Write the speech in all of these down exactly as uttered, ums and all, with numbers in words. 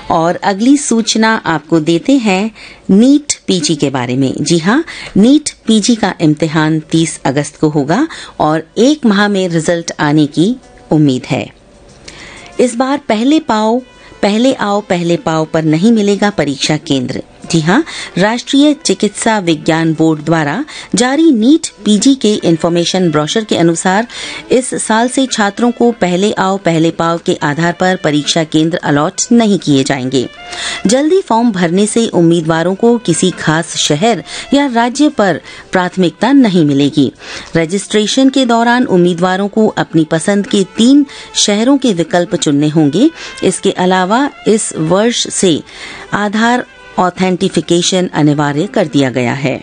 और अगली सूचना आपको देते हैं नीट पीजी के बारे में। जी हाँ, नीट पीजी का इम्तिहान तीस अगस्त को होगा और एक माह में रिजल्ट आने की उम्मीद है। इस बार पहले पाओ पहले आओ पहले पाओ पर नहीं मिलेगा परीक्षा केंद्र। जी हाँ, राष्ट्रीय चिकित्सा विज्ञान बोर्ड द्वारा जारी नीट पीजी के इन्फॉर्मेशन ब्रोशर के अनुसार इस साल से छात्रों को पहले आओ पहले पाओ के आधार पर परीक्षा केंद्र अलॉट नहीं किए जाएंगे। जल्दी फॉर्म भरने से उम्मीदवारों को किसी खास शहर या राज्य पर प्राथमिकता नहीं मिलेगी। रजिस्ट्रेशन के दौरान उम्मीदवारों को अपनी पसंद के तीन शहरों के विकल्प चुनने होंगे। इसके अलावा इस वर्ष से आधार ऑथेंटिफिकेशन अनिवार्य कर दिया गया है।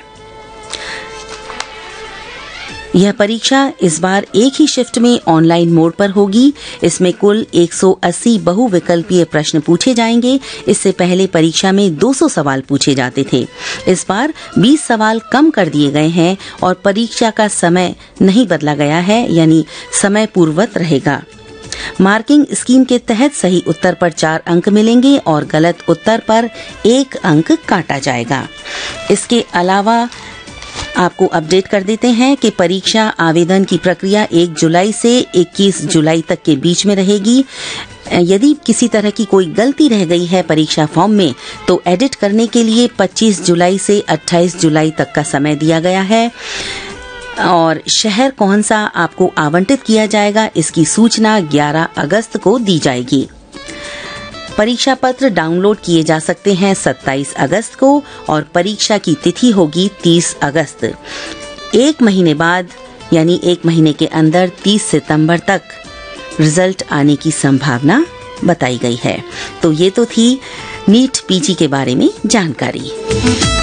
यह परीक्षा इस बार एक ही शिफ्ट में ऑनलाइन मोड पर होगी। इसमें कुल एक सौ अस्सी बहुविकल्पीय प्रश्न पूछे जाएंगे। इससे पहले परीक्षा में दो सौ सवाल पूछे जाते थे। इस बार बीस सवाल कम कर दिए गए हैं और परीक्षा का समय नहीं बदला गया है, यानी समय पूर्ववत रहेगा। मार्किंग स्कीम के तहत सही उत्तर पर चार अंक मिलेंगे और गलत उत्तर पर एक अंक काटा जाएगा। इसके अलावा आपको अपडेट कर देते हैं कि परीक्षा आवेदन की प्रक्रिया एक जुलाई से इक्कीस जुलाई तक के बीच में रहेगी। यदि किसी तरह की कोई गलती रह गई है परीक्षा फॉर्म में तो एडिट करने के लिए पच्चीस जुलाई से अट्ठाईस जुलाई तक का समय दिया गया है और शहर कौन सा आपको आवंटित किया जाएगा, इसकी सूचना ग्यारह अगस्त को दी जाएगी। परीक्षा पत्र डाउनलोड किए जा सकते हैं सत्ताईस अगस्त को और परीक्षा की तिथि होगी तीस अगस्त। एक महीने बाद यानी एक महीने के अंदर तीस सितंबर तक रिजल्ट आने की संभावना बताई गई है। तो ये तो थी नीट पीजी के बारे में जानकारी।